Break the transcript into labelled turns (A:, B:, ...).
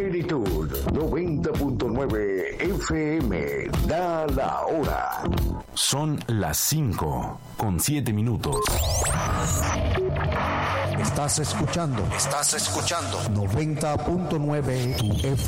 A: Plenitud 90.9 FM. Da la hora.
B: Son las 5:07.
C: Estás escuchando 90.9 FM.